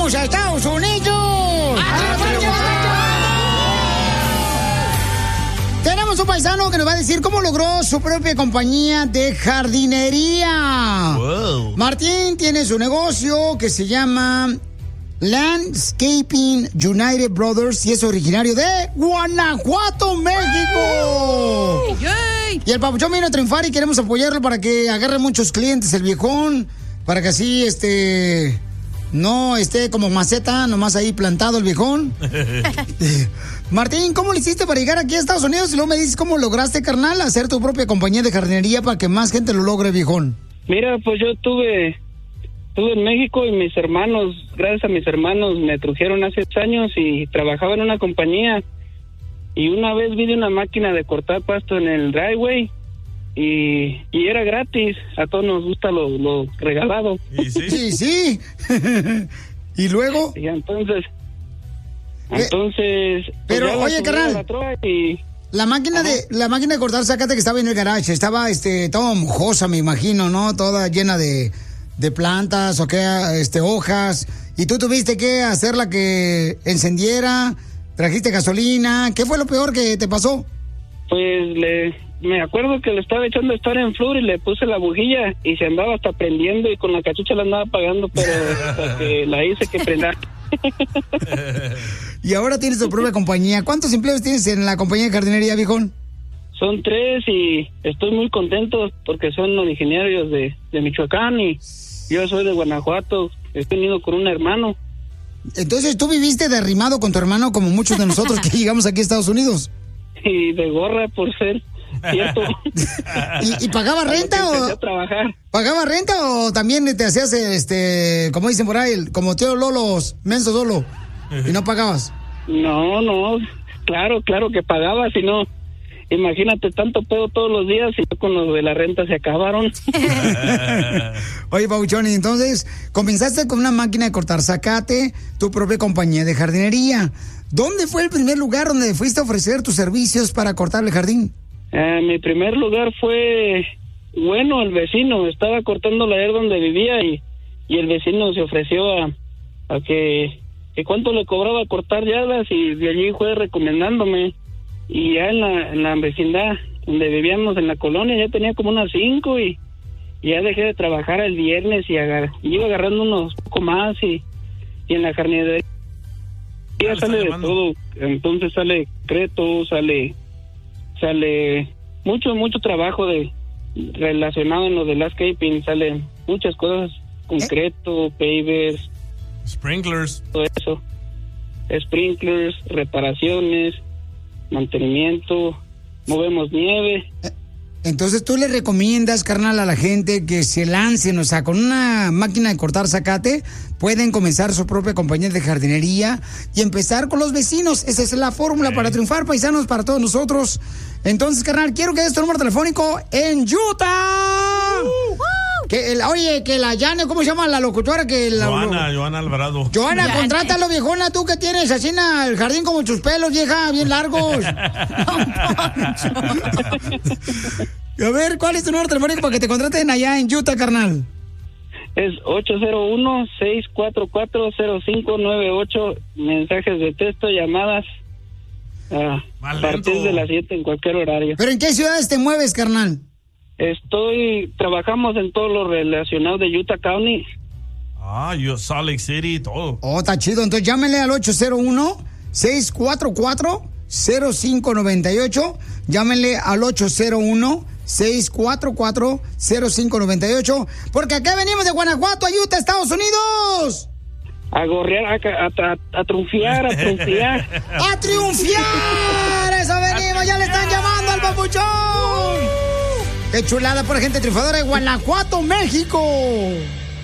¡Vamos a Estados Unidos! Tenemos un paisano que nos va a decir cómo logró su propia compañía de jardinería. Wow. Martín tiene su negocio que se llama Landscaping United Brothers y es originario de Guanajuato, México. ¡Yay! Y el papuchón vino a triunfar y queremos apoyarlo para que agarre muchos clientes el viejón, para que así no esté como maceta, nomás ahí plantado el viejón. Martín, ¿cómo le hiciste para llegar aquí a Estados Unidos? Y luego me dices cómo lograste, carnal, hacer tu propia compañía de jardinería para que más gente lo logre, viejón. Mira, pues yo estuve en México y mis hermanos, gracias a mis hermanos, me trajeron hace 8 años y trabajaba en una compañía. Y una vez vi una máquina de cortar pasto en el driveway y era gratis. A todos nos gusta lo regalado. Sí. ¿Y luego? Y entonces, pero pues oye, carnal, la máquina de cortar zacate que estaba en el garage, estaba toda mojosa, me imagino, ¿no? Toda llena de plantas o hojas, y tú tuviste que hacerla que encendiera, trajiste gasolina. ¿Qué fue lo peor que te pasó? Pues me acuerdo que le estaba echando estar en flor y le puse la bujilla y se andaba hasta prendiendo y con la cachucha la andaba apagando, pero hasta que la hice que prenda. Y ahora tienes tu propia compañía. ¿Cuántos empleos tienes en la compañía de jardinería, viejón? Son 3 y estoy muy contento porque son originarios de Michoacán y yo soy de Guanajuato. Estoy unido con un hermano. Entonces, ¿tú viviste de arrimado con tu hermano como muchos de nosotros que llegamos aquí a Estados Unidos? Y de gorra, por ser cierto. ¿Y pagaba renta o...? A trabajar. ¿Pagaba renta o también te hacías, como dicen por ahí, como tío Lolos, menso solo, y no pagabas? No, claro que pagaba, si no... Imagínate, tanto pedo todos los días y con lo de la renta se acabaron. Oye, Pabuchón, y entonces comenzaste con una máquina de cortar zacate, tu propia compañía de jardinería. ¿Dónde fue el primer lugar donde fuiste a ofrecer tus servicios para cortar el jardín? Mi primer lugar fue, el vecino. Estaba cortando la área donde vivía y el vecino se ofreció a que cuánto le cobraba cortar yardas y de allí fue recomendándome. Y ya en la vecindad donde vivíamos en la colonia ya tenía como unas 5 y ya dejé de trabajar el viernes y iba agarrando unos poco más y en la jardinería ya sale de todo. Entonces sale concreto, sale mucho trabajo relacionado en lo de landscaping, sale muchas cosas, concreto, pavers, sprinklers, todo eso, sprinklers, reparaciones, mantenimiento, movemos nieve. Entonces tú le recomiendas, carnal, a la gente que se lancen, o sea, con una máquina de cortar zacate, pueden comenzar su propia compañía de jardinería y empezar con los vecinos. Esa es la fórmula para triunfar, paisanos, para todos nosotros. Entonces, carnal, quiero que des tu número telefónico en Utah. Que la Yane, ¿cómo se llama la locutora? Joana Alvarado. Joana, contrátalo, viejona, tú que tienes así el jardín como tus pelos, vieja, bien largos. A ver, ¿cuál es tu número telefónico para que te contraten allá en Utah, carnal? Es 801-644-0598. Mensajes de texto, llamadas a partir de las 7 en cualquier horario. ¿Pero en qué ciudades te mueves, carnal? Trabajamos en todo lo relacionado de Utah County. Salt Lake City, todo. Está chido. Entonces llámenle al 801-644-0598. Llámenle al 801-644-0598. Porque acá venimos de Guanajuato a Utah, Estados Unidos. A gorrear, a triunfar, a triunfar. ¡A triunfar! ¡Eso venimos! ¡Ya le están llamando al papuchón! ¡Qué chulada por gente triunfadora de Guanajuato, México!